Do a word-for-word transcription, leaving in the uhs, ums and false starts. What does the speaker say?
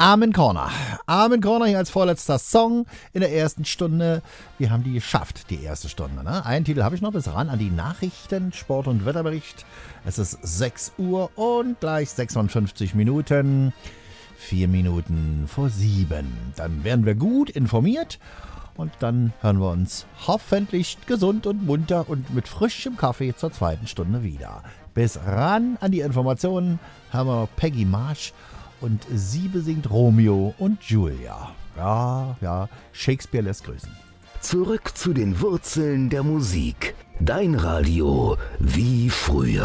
Amen Corner. Amen Corner hier als vorletzter Song in der ersten Stunde. Wir haben die geschafft, die erste Stunde. Ne? Einen Titel habe ich noch bis ran an die Nachrichten, Sport- und Wetterbericht. Es ist sechs Uhr und gleich sechsundfünfzig Minuten. Vier Minuten vor sieben. Dann werden wir gut informiert und dann hören wir uns hoffentlich gesund und munter und mit frischem Kaffee zur zweiten Stunde wieder. Bis ran an die Informationen haben wir Peggy Marsh und sie besingt Romeo und Julia. Ja, ja, Shakespeare lässt grüßen. Zurück zu den Wurzeln der Musik. Dein Radio wie früher.